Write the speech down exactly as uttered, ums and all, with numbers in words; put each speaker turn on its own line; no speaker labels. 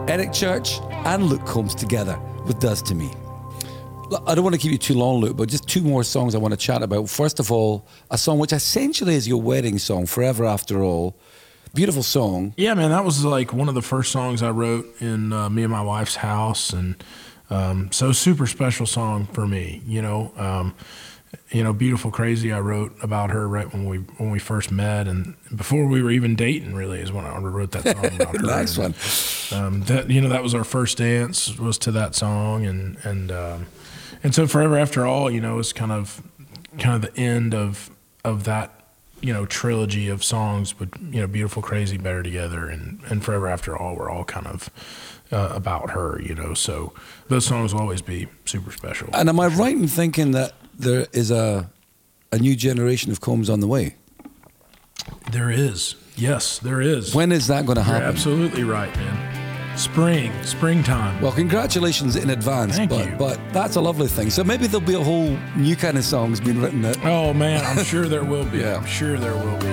Eric Church and Luke Combs together with Does To Me. I don't want to keep you too long, Luke, but just two more songs I want to chat about. First of all, a song which essentially is your wedding song, Forever After All. Beautiful song.
Yeah, man, that was like one of the first songs I wrote in uh, me and my wife's house, and um, so super special song for me. You know, um, you know, Beautiful Crazy. I wrote about her right when we when we first met, and before we were even dating. Really, is when I wrote that song about her.
Nice
and,
one.
Um, that you know, that was our first dance was to that song, and and. Um, And so Forever After All, you know, is kind of kind of the end of of that, you know, trilogy of songs with, you know, Beautiful, Crazy, Better Together, and, and Forever After All were all kind of uh, about her, you know. So those songs will always be super special.
And am I right in thinking that there is a a new generation of Combs on the way?
There is. Yes, there is.
When is that going to happen?
You're absolutely right, man. Spring, springtime.
Well, congratulations in advance.
Thank
but,
you.
But that's a lovely thing. So maybe there'll be a whole new kind of songs being written. That,
Oh, man, I'm sure there will be.
Yeah.
I'm sure there will be.